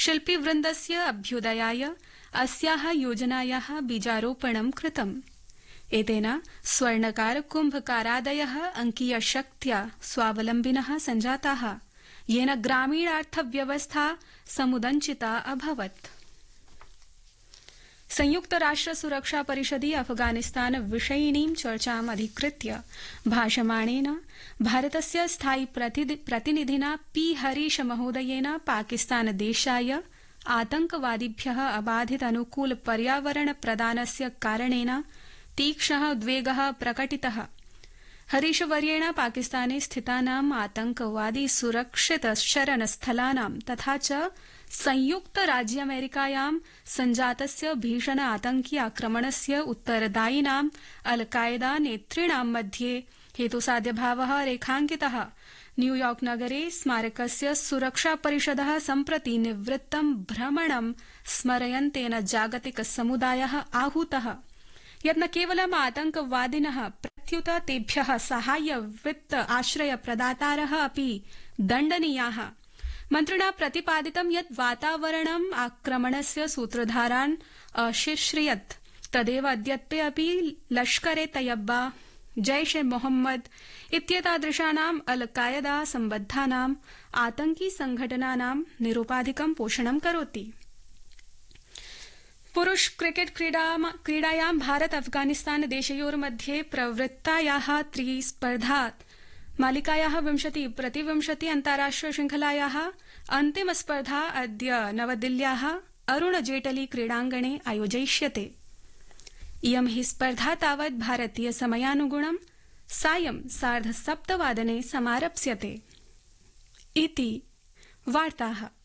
शिल्पीवृन्दस्य अभ्युदयाय अस्याः योजनायाः बीजारोपणं कृतम्। एतेन स्वर्णकार कुम्भकारादयः अंकीयशक्त्या स्वावलम्बिनः सञ्जाताः, येन ग्रामीणार्थव्यवस्था समुदञ्चिता अभवत्। संयुक्तराष्ट्र सुरक्षा परिषदि अफगानिस्तान विषयिणीं चर्चाम् अधिकृत्य भाषमाणेन भारतस्य स्थायी प्रतिनिधिना पी हरीश महोदयेन पाकिस्तान देशाय आतंकवादिभ्यः अबाधित अनुकूल पर्यावरण प्रदानस्य कारणेन तीक्ष्णः उद्वेगः प्रकटितः। हरीशवर्येण पाकिस्ताने स्थितानाम् आतंकवादी सुरक्षित शरणस्थलानां तथा च संयुक्त राज्य अमेरिकायां सञ्जातस्य भीषण आतंकि आक्रमणस्य उत्तरदायिनां अल कायदा नेतृणां मध्ये हेतुसाध्यभावः रेखांकितः। न्यूयॉर्क नगरे स्मारकस्य सुरक्षा परिषदः सम्प्रति निवृत्तं भ्रमणं स्मरयन्तेन जागतिक समुदायः आहूतः यत् न केवलम् आतंकवादिनः प्रत्युत तेभ्यः साहाय्य वित्त आश्रय प्रदातारः अपि दण्डनीयाः। मन्त्रिणा प्रतिपादितं यत् वातावरणम् आक्रमणस्य सूत्रधारान् अशिश्रियत्, तदेव अद्यत्वे अपि लश्कर ए तैयबा, जैश ए मोहम्मद इत्येतादृशानाम् अल कायदा सम्बद्धानाम् आतंकि संघटनानां निरुपाधिकं पोषणं करोति। पुरुष क्रिकेट क्रीडायां भारत अफगानिस्तान देशयोर्मध्ये प्रवृत्तायाः त्रिस्पर्धा मालिकायाः 20-20 अन्ताराष्ट्रिय श्रृंखलायाः अन्तिम स्पर्धा अद्य नवदिल्ल्याः अरुण जेटली क्रीडाङ्गणे आयोजयिष्यते। इयं हि स्पर्धा तावत् भारतीय समयानुगुणं सायं 7:30 समारप्स्यते। इति वार्ताः।